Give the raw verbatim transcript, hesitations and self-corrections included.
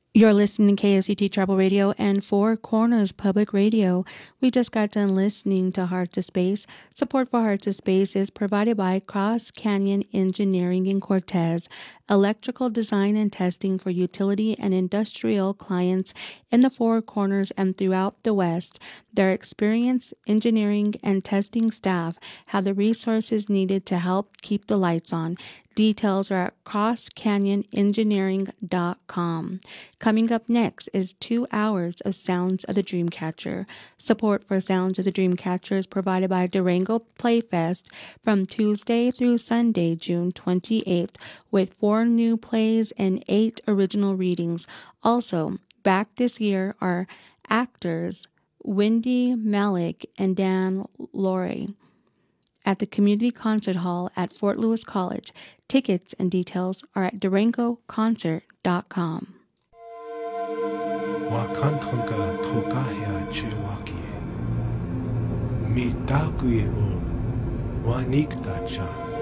You're listening to K S C T Travel Radio and Four Corners Public Radio. We just got done listening to Hearts of Space. Support for Hearts of Space is provided by Cross Canyon Engineering in Cortez, electrical design and testing for utility and industrial clients in the Four Corners and throughout the West. Their experienced engineering and testing staff have the resources needed to help keep the lights on. Details are at cross canyon engineering dot com. Coming up next is two hours of Sounds of the Dreamcatcher. Support for Sounds of the Dreamcatcher is provided by Durango Playfest from Tuesday through Sunday, June twenty-eighth, with four new plays and eight original readings. Also, back this year are actors Wendy Malick and Dan Laurie at the Community Concert Hall at Fort Lewis College. Tickets and details are at durango concert dot com. Wakantanka tokahia chewaki. Mi dakuye o waniktacha.